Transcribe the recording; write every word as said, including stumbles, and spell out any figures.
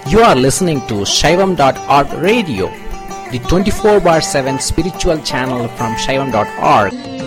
You are listening to Shaivam dot org radio, the twenty-four bar seven spiritual channel from Shaivam dot org.